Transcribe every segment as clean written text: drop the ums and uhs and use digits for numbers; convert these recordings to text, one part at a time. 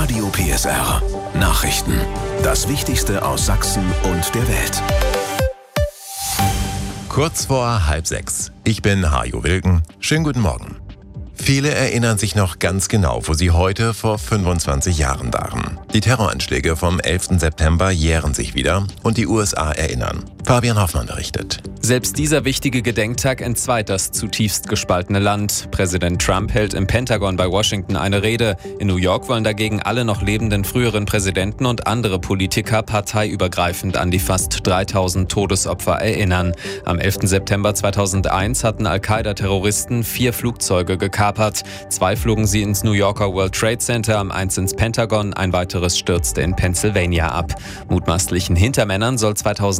Radio PSR. Nachrichten. Das Wichtigste aus Sachsen und der Welt. Kurz vor 5:30. Ich bin Hajo Wilken. Schönen guten Morgen. Viele erinnern sich noch ganz genau, wo sie heute vor 25 Jahren waren. Die Terroranschläge vom 11. September jähren sich wieder und die USA erinnern. Fabian Hoffmann berichtet. Selbst dieser wichtige Gedenktag entzweit das zutiefst gespaltene Land. Präsident Trump hält im Pentagon bei Washington eine Rede. In New York wollen dagegen alle noch lebenden früheren Präsidenten und andere Politiker parteiübergreifend an die fast 3000 Todesopfer erinnern. Am 11. September 2001 hatten Al-Qaida-Terroristen 4 Flugzeuge gekapert. 2 flogen sie ins New Yorker World Trade Center, eins ins Pentagon, ein weiteres stürzte in Pennsylvania ab. Mutmaßlichen Hintermännern soll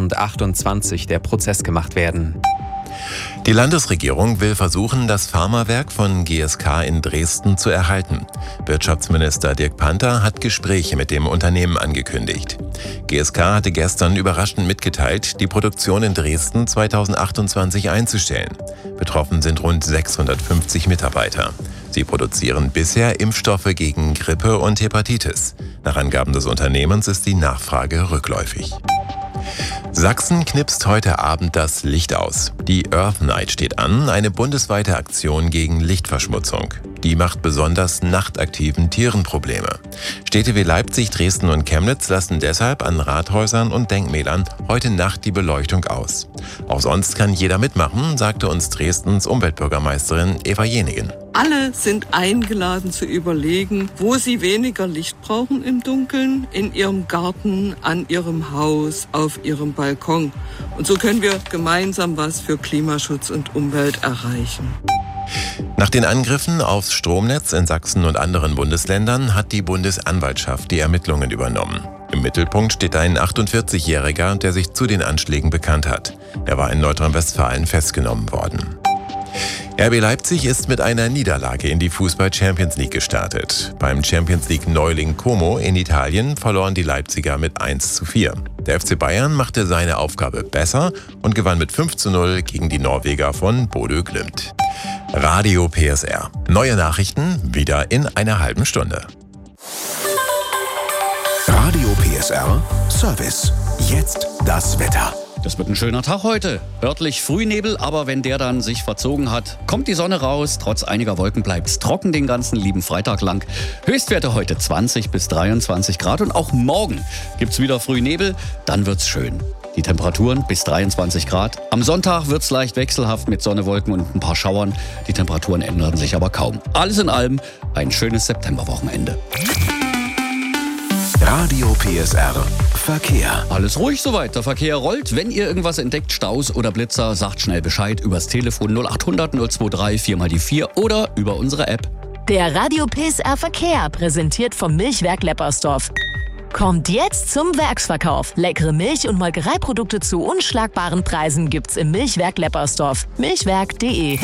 2028 der Prozess gemacht werden. Die Landesregierung will versuchen, das Pharmawerk von GSK in Dresden zu erhalten. Wirtschaftsminister Dirk Panther hat Gespräche mit dem Unternehmen angekündigt. GSK hatte gestern überraschend mitgeteilt, die Produktion in Dresden 2028 einzustellen. Betroffen sind rund 650 Mitarbeiter. Sie produzieren bisher Impfstoffe gegen Grippe und Hepatitis. Nach Angaben des Unternehmens ist die Nachfrage rückläufig. Sachsen knipst heute Abend das Licht aus. Die Earth Night steht an, eine bundesweite Aktion gegen Lichtverschmutzung. Die macht besonders nachtaktiven Tieren Probleme. Städte wie Leipzig, Dresden und Chemnitz lassen deshalb an Rathäusern und Denkmälern heute Nacht die Beleuchtung aus. Auch sonst kann jeder mitmachen, sagte uns Dresdens Umweltbürgermeisterin Eva Jenigen. Alle sind eingeladen zu überlegen, wo sie weniger Licht brauchen im Dunkeln, in ihrem Garten, an ihrem Haus, auf ihrem Balkon. Und so können wir gemeinsam was für Klimaschutz und Umwelt erreichen. Nach den Angriffen aufs Stromnetz in Sachsen und anderen Bundesländern hat die Bundesanwaltschaft die Ermittlungen übernommen. Im Mittelpunkt steht ein 48-Jähriger, der sich zu den Anschlägen bekannt hat. Er war in Nordrhein-Westfalen festgenommen worden. RB Leipzig ist mit einer Niederlage in die Fußball-Champions League gestartet. Beim Champions League-Neuling Como in Italien verloren die Leipziger mit 1:4. Der FC Bayern machte seine Aufgabe besser und gewann mit 5:0 gegen die Norweger von Bodø Glimt. Radio PSR. Neue Nachrichten wieder in einer halben Stunde. Radio PSR Service. Jetzt das Wetter. Das wird ein schöner Tag heute. Örtlich Frühnebel, aber wenn der dann sich verzogen hat, kommt die Sonne raus. Trotz einiger Wolken bleibt es trocken den ganzen lieben Freitag lang. Höchstwerte heute 20 bis 23 Grad und auch morgen gibt's wieder Frühnebel, dann wird's schön. Die Temperaturen bis 23 Grad. Am Sonntag wird's leicht wechselhaft mit Sonne, Wolken und ein paar Schauern. Die Temperaturen ändern sich aber kaum. Alles in allem ein schönes Septemberwochenende. Radio PSR Verkehr. Alles ruhig soweit, der Verkehr rollt. Wenn ihr irgendwas entdeckt, Staus oder Blitzer, sagt schnell Bescheid übers Telefon 0800 023 4x4 oder über unsere App. Der Radio PSR Verkehr, präsentiert vom Milchwerk Leppersdorf. Kommt jetzt zum Werksverkauf. Leckere Milch- und Molkereiprodukte zu unschlagbaren Preisen gibt's im Milchwerk Leppersdorf. Milchwerk.de.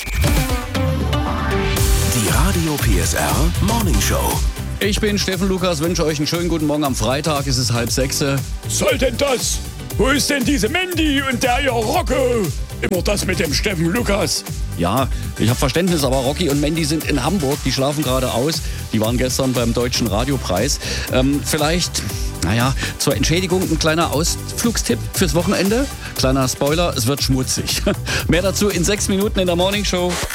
Die Radio PSR Morning Show. Ich bin Steffen Lukas, wünsche euch einen schönen guten Morgen am Freitag. Es ist 5:30. Soll denn das? Wo ist denn diese Mandy und der ihr Rocco? Immer das mit dem Steffen Lukas. Ja, ich habe Verständnis, aber Rocky und Mandy sind in Hamburg. Die schlafen gerade aus. Die waren gestern beim Deutschen Radiopreis. Vielleicht, zur Entschädigung ein kleiner Ausflugstipp fürs Wochenende. Kleiner Spoiler, es wird schmutzig. Mehr dazu in 6 Minuten in der Morning Show.